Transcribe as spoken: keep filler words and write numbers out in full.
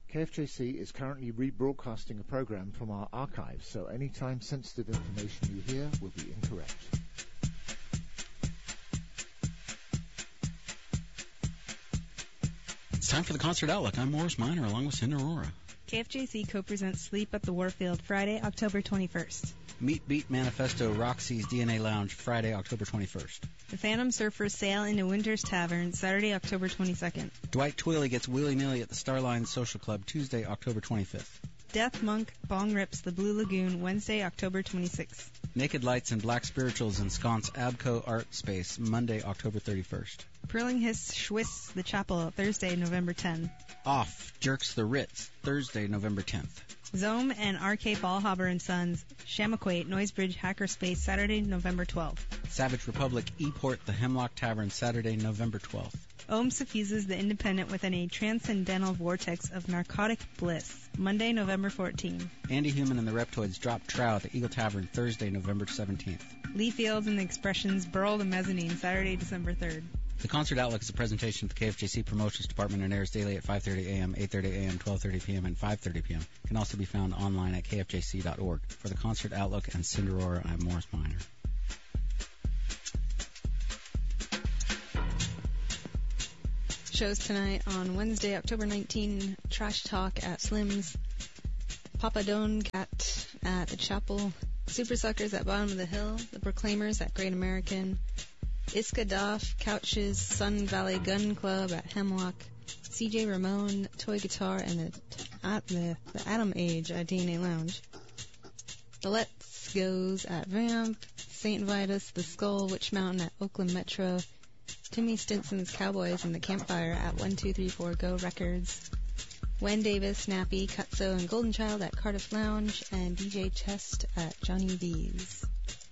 K F J C is currently rebroadcasting a program from our archives, so any time-sensitive information you hear will be incorrect. It's time for the Concert Outlook. I'm Morris Minor along with Cindy Aurora. K F J C co-presents Sleep at the Warfield Friday, October twenty-first. Meet Beat Manifesto Roxy's D N A Lounge Friday, October twenty-first. The Phantom Surfers sail into Winter's Tavern Saturday, October twenty-second. Dwight Twilley gets willy-nilly at the Starline Social Club Tuesday, October twenty-fifth. Death Monk Bong rips the Blue Lagoon Wednesday, October twenty-sixth. Naked Lights and Black Spirituals ensconce Abco Art Space Monday, October thirty-first. Purling Hiss Schwiss the Chapel Thursday, November tenth. Off Jerks the Ritz Thursday, November tenth. Zome and R K Ballhaber and Sons Shamaquate Noisebridge Hackerspace Saturday, November twelfth. Savage Republic E-Port the Hemlock Tavern Saturday, November twelfth. Ohm suffuses the Independent within a transcendental vortex of narcotic bliss Monday, November fourteenth. Andy Human and the Reptoids drop trow at the Eagle Tavern Thursday, November seventeenth. Lee Fields and the Expressions burl the mezzanine Saturday, December third. The Concert Outlook is a presentation of the K F J C Promotions Department and airs daily at five thirty a.m., eight thirty a.m., twelve thirty p.m., and five thirty p.m. It can also be found online at k f j c dot org. For the Concert Outlook and Cindy Aurora, I'm Morris Minor. Shows tonight on Wednesday, October nineteenth, Trash Talk at Slim's, Papa Don Cat at the Chapel, Super Suckers at Bottom of the Hill, The Proclaimers at Great American, Iskadaf Couches Sun Valley Gun Club at Hemlock, C J Ramone Toy Guitar and the, at the, the Atom Age at D N A Lounge, The Let's Goes at Vamp, Saint Vitus, The Skull, Witch Mountain at Oakland Metro, Timmy Stinson's Cowboys and the Campfire at one two three four Go Records, Wen Davis, Snappy, Cutso, and Golden Child at Cardiff Lounge, and D J Chest at Johnny V's.